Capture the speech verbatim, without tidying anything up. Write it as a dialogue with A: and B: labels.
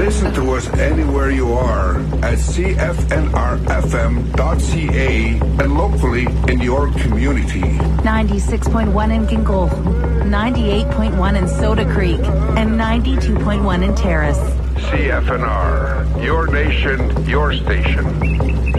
A: Listen to us anywhere you are at C F N R F M dot C A and locally in your community.
B: ninety-six point one in Ginkle, ninety-eight point one in Soda Creek, and ninety-two point one in Terrace.
A: C F N R, your nation, your station.